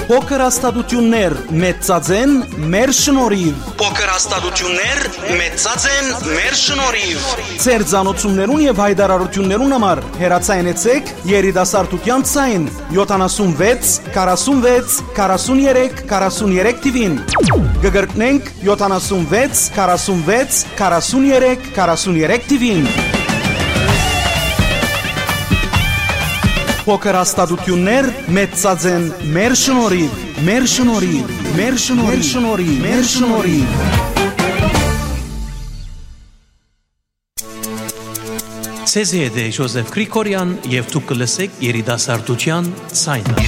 Փոքր հաստատություններ մեծածեն մեր շնորհիվ։ Փոքր հաստատություններ մեծածեն մեր շնորհիվ։ Ձեր ցանոթություններուն եւ հայտարարություններուն համար հեռացայնեցեք երիտասարդության ցայն 76 46 43 43 TV-ին։ Գգրտնենք 76 46 43 43 TV-ին։ Փոքր հաստատություններ մեծածեն մեր շնորհիվ, մեր շնորհիվ, մեր շնորհիվ, մեր շնորհիվ։ Ցեզի է Ժոզեֆ Գրիգորյան եւ դուք կլսեք երիտասարդության ցայնը։